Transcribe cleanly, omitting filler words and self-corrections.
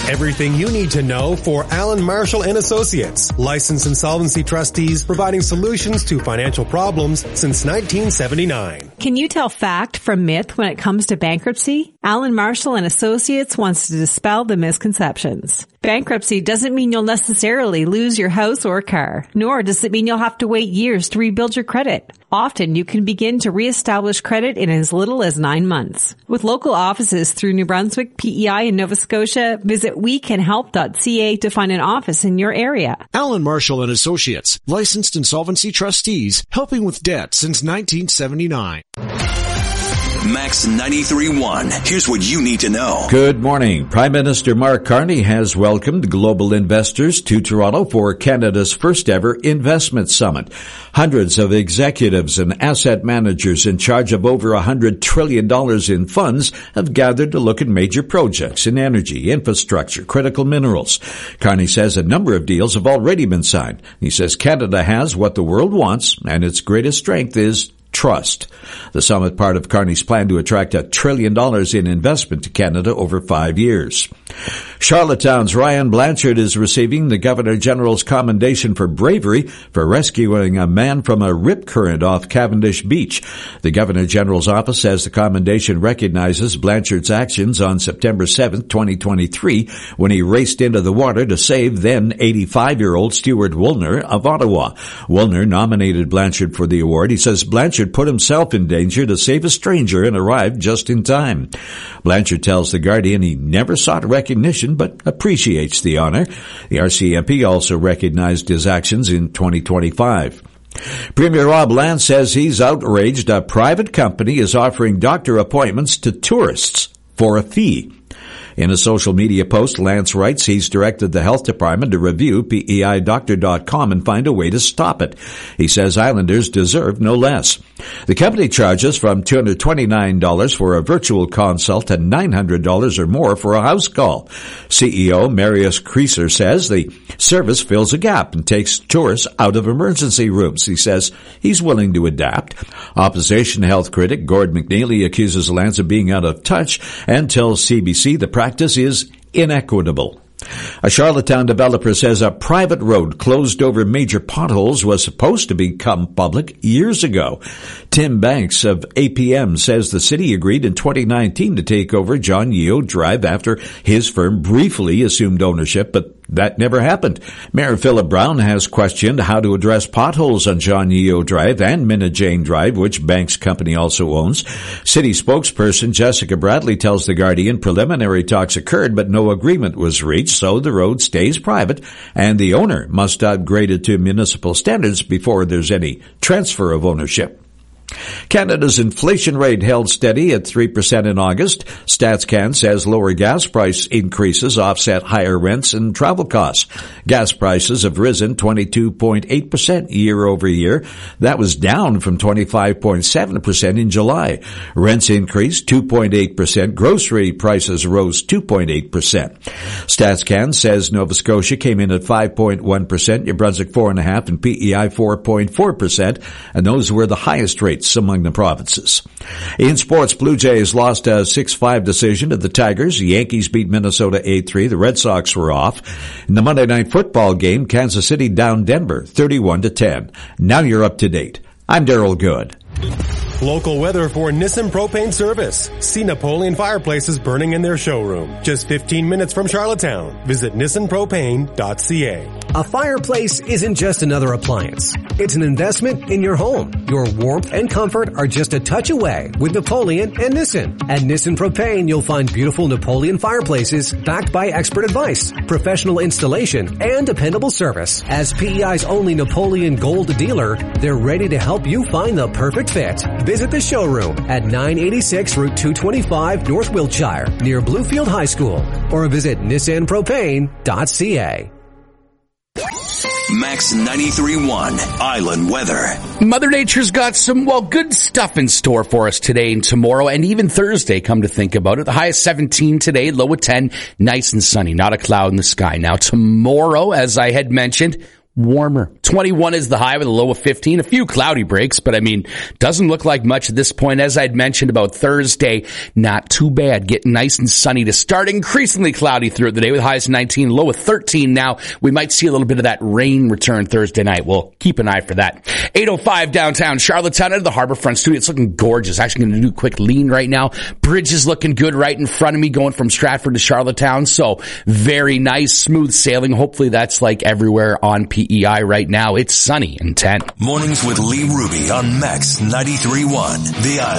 Everything you need to know for Allen Marshall and Associates, licensed insolvency trustees providing solutions to financial problems since 1979. Can you tell fact from myth when it comes to bankruptcy? Allen Marshall and Associates wants to dispel the misconceptions. Bankruptcy doesn't mean you'll necessarily lose your house or car, nor does it mean you'll have to wait years to rebuild your credit. Often you can begin to reestablish credit in as little as 9 months. With local offices through New Brunswick, PEI, and Nova Scotia, visit wecanhelp.ca to find an office in your area. Allen Marshall and Associates, licensed insolvency trustees, helping with debt since 1979. Max 93.1. Here's what you need to know. Good morning. Prime Minister Mark Carney has welcomed global investors to Toronto for Canada's first ever investment summit. Hundreds of executives and asset managers in charge of over $100 trillion in funds have gathered to look at major projects in energy, infrastructure, critical minerals. Carney says a number of deals have already been signed. He says Canada has what the world wants, and its greatest strength is trust. The summit part of Carney's plan to attract $1 trillion in investment to Canada over 5 years. Charlottetown's Ryan Blanchard is receiving the Governor General's commendation for bravery for rescuing a man from a rip current off Cavendish Beach. The Governor General's office says the commendation recognizes Blanchard's actions on September 7, 2023, when he raced into the water to save then 85-year-old Stuart Woolner of Ottawa. Woolner nominated Blanchard for the award. He says Blanchard put himself in danger to save a stranger and arrived just in time. Blanchard tells The Guardian he never sought recognition but appreciates the honor. The RCMP also recognized his actions in 2025. Premier Rob Lance says he's outraged a private company is offering doctor appointments to tourists for a fee. In a social media post, Lance writes he's directed the health department to review PEIDoctor.com and find a way to stop it. He says Islanders deserve no less. The company charges from $229 for a virtual consult to $900 or more for a house call. CEO Marius Creaser says the service fills a gap and takes tourists out of emergency rooms. He says he's willing to adapt. Opposition health critic Gord McNeely accuses Lance of being out of touch and tells CBC the practice is inequitable. A Charlottetown developer says a private road closed over major potholes was supposed to become public years ago. Tim Banks of APM says the city agreed in 2019 to take over John Yeo Drive after his firm briefly assumed ownership, but that never happened. Mayor Philip Brown has questioned how to address potholes on John Yeo Drive and Minna Jane Drive, which Banks' company also owns. City spokesperson Jessica Bradley tells The Guardian preliminary talks occurred, but no agreement was reached, so the road stays private, and the owner must upgrade it to municipal standards before there's any transfer of ownership. Canada's inflation rate held steady at 3% in August. StatsCan says lower gas price increases offset higher rents and travel costs. Gas prices have risen 22.8% year over year. That was down from 25.7% in July. Rents increased 2.8%. Grocery prices rose 2.8%. StatsCan says Nova Scotia came in at 5.1%, New Brunswick 4.5%, and PEI 4.4%, and those were the highest rates among the provinces. In sports, Blue Jays lost a 6-5 decision to the Tigers. The Yankees beat Minnesota 8-3. The Red Sox were off. In the Monday night football game, Kansas City downed Denver 31-10. Now you're up to date. I'm Daryl Good. Local weather for Nissan Propane Service. See Napoleon fireplaces burning in their showroom. Just 15 minutes from Charlottetown. Visit nissanpropane.ca. A fireplace isn't just another appliance. It's an investment in your home. Your warmth and comfort are just a touch away with Napoleon and Nissan. At Nissan Propane, you'll find beautiful Napoleon fireplaces backed by expert advice, professional installation, and dependable service. As PEI's only Napoleon Gold dealer, they're ready to help you find the perfect fit. Visit the showroom at 986 Route 225 North Wiltshire near Bluefield High School or visit nissanpropane.ca. Max 93.1 Island Weather. Mother Nature's got some, good stuff in store for us today and tomorrow and even Thursday, come to think about it. The high is 17 today, low at 10, nice and sunny, not a cloud in the sky. Now tomorrow, as I had mentioned, warmer. 21 is the high with a low of 15. A few cloudy breaks, but doesn't look like much at this point. As I'd mentioned about Thursday, not too bad. Getting nice and sunny to start. Increasingly cloudy throughout the day with highs 19, low of 13. Now, we might see a little bit of that rain return Thursday night. We'll keep an eye for that. 8:05 downtown Charlottetown at the Harborfront Studio. It's looking gorgeous. Actually going to do a quick lean right now. Bridge is looking good right in front of me going from Stratford to Charlottetown. So very nice, smooth sailing. Hopefully that's like everywhere on PEI right now. It's sunny and 10. Mornings with Lee Ruby on Max 93.1 The Island.